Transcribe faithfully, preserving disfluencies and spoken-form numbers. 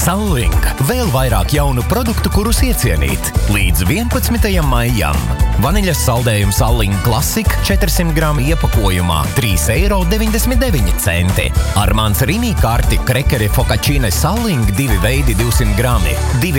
Salling. Vēl vairāk jaunu produktu, kurus iecienīt. Līdz vienpadsmitajam maijam. Vaniļas saldējums Salling Classic četrsimt gramu iepakojumā trīs eiro deviņdesmit deviņi centi. Armāns Rimī karti krekeri Focacine Salling divi veidi divsimt grami